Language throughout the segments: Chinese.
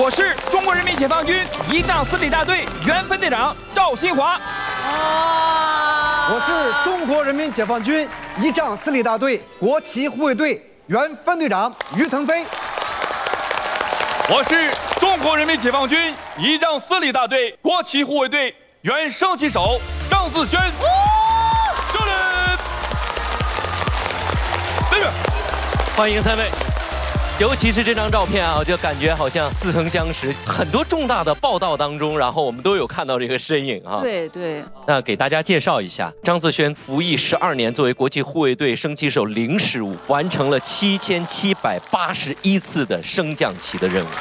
我是中国人民解放军仪仗司令大队原分队长赵新华。 我是中国人民解放军仪仗司令大队国旗护卫队原分队长于腾飞。 我是中国人民解放军仪仗司令大队国旗护卫队原升旗手张自轩。这里，这个， 欢迎三位。尤其是这张照片啊，我就感觉好像似曾相识。很多重大的报道当中，然后我们都有看到这个身影啊。 对对。 那给大家介绍一下，张自轩服役12年，作为国旗护卫队升旗手零失误，完成了7781次的升降旗的任务。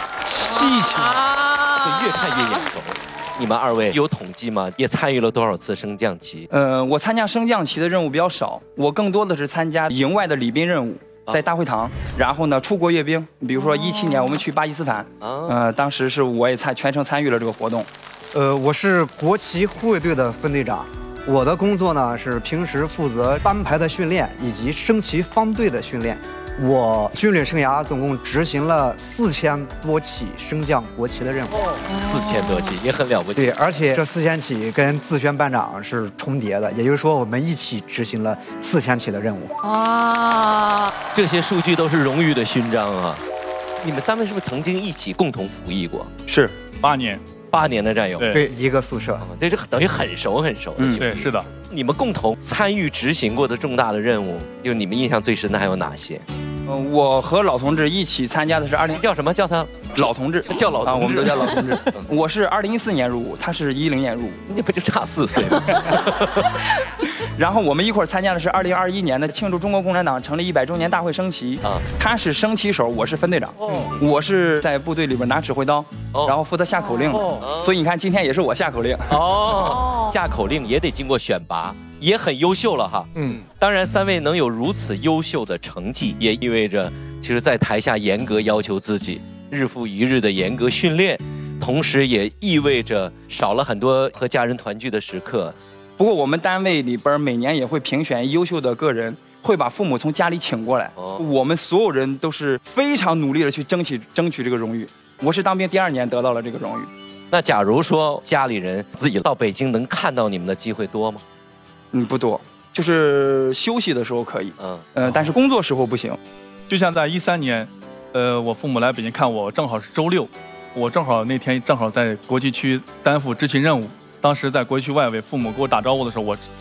越看越眼熟。你们二位有统计吗？也参与了多少次升降旗？ 我参加升降旗的任务比较少，我更多的是参加营外的礼宾任务。在大会堂，然后呢，出国阅兵，比如说17年我们去巴基斯坦，当时是我也全程参与了这个活动。 我是国旗护卫队的分队长，我的工作呢是平时负责班排的训练以及升旗方队的训练。我军旅生涯总共执行了4000多起升降国旗的任务 ，4000多起也很了不起。 对，而且这4000起跟自轩班长是重叠的，也就是说我们一起执行了4000起的任务。 这些数据都是荣誉的勋章啊！你们三位是不是曾经一起共同服役过？ 是8年 ，8年的战友， 对，一个宿舍， 这是等于很熟很熟的。 对，是的。 你们共同参与执行过的重大的任务，就是你们印象最深的还有哪些？ 我和老同志一起参加的是叫什么？叫他老同志， 叫老同志， 我们都叫老同志。我是2014年入伍，他是10年入伍， 那不就差4岁吗？ 然后我们一块儿参加的是2021年的庆祝中国共产党成立100周年大会升旗啊。他是升旗手，我是分队长。我是在部队里边拿指挥刀，然后负责下口令。所以你看，今天也是我下口令。 下口令也得经过选拔。也很优秀了哈，当然三位能有如此优秀的成绩，也意味着其实在台下严格要求自己，日复一日的严格训练，同时也意味着少了很多和家人团聚的时刻。 不过我们单位里边每年也会评选优秀的个人，会把父母从家里请过来，我们所有人都是非常努力的去争取这个荣誉。我是当兵第2年得到了这个荣誉。 那假如说家里人自己到北京能看到你们的机会多吗？ 不多，就是休息的时候可以，但是工作时候不行。 就像在13年，我父母来北京看我，正好是周6，我那天正好在国旗区担负执勤任务。当时在国旗区外围，父母给我打招呼的时候，我